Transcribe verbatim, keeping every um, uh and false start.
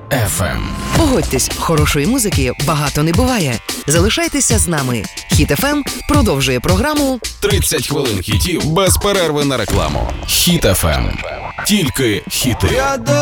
еф ем. Погодьтесь, хорошої музики багато не буває. Залишайтеся з нами. Хіт еф ем продовжує програму тридцять хвилин хітів без перерви на рекламу. Хіт еф ем. Тільки хіти.